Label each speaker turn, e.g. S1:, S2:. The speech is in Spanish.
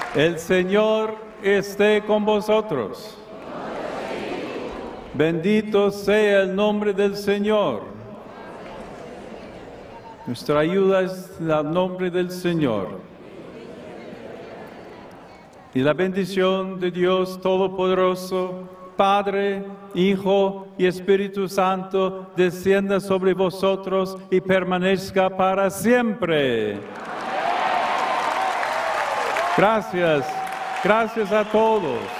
S1: El Señor esté con vosotros. Bendito sea el nombre del Señor. Nuestra ayuda es el nombre del Señor. Y la bendición de Dios Todopoderoso, Padre, Hijo y Espíritu Santo, descienda sobre vosotros y permanezca para siempre. Gracias a todos.